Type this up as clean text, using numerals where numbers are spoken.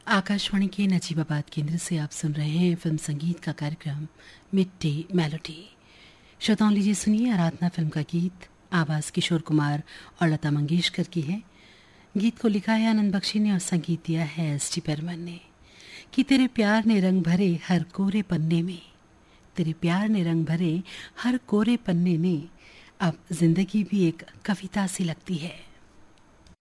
आकाशवाणी के नजीबाबाद केंद्र से आप सुन रहे हैं फिल्म संगीत का कार्यक्रम मिट्टी मेलोडी। श्रोताओं, लीजिए सुनिए आराधना फिल्म का गीत। आवाज़ किशोर कुमार और लता मंगेशकर की है। गीत को लिखा है आनंद बख्शी ने और संगीत दिया है एस टी बर्मन ने। कि तेरे प्यार ने रंग भरे हर कोरे पन्ने में, तेरे प्यार ने रंग भरे हर कोरे पन्ने में, अब जिंदगी भी एक कविता सी लगती है।